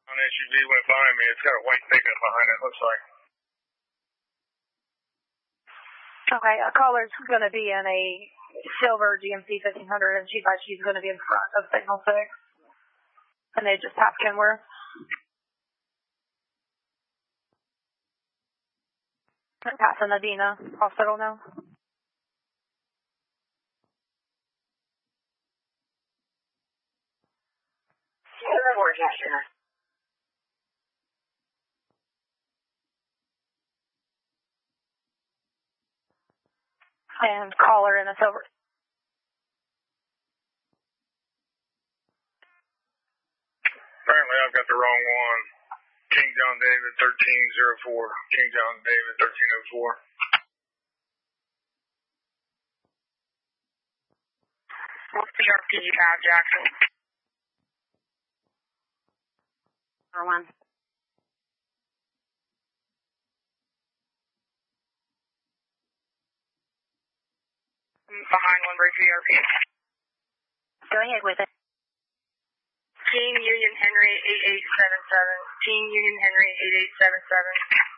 An SUV went behind me. It's got a white pickup behind it, looks like. Okay, a caller's going to be in a silver GMC 1500, and she thought she's going to be in front of Signal 6. And they just passed Kenworth. They're passing Adina Hospital now. And caller in a silver. Apparently I've got the wrong one. King John David 1304. King John David 1304. What's the PRP you have, Jackson? Number 1. Behind one break PRP. Go ahead with it. Team Union Henry 8877. Team Union Henry 8877.